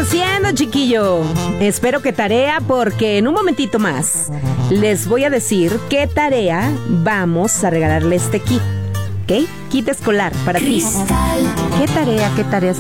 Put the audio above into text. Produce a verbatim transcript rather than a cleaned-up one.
haciendo, chiquillo? Espero que tarea, porque en un momentito más les voy a decir qué tarea vamos a regalarle este kit. ¿Ok? Kit escolar para ti. ¿Qué tarea, qué tarea?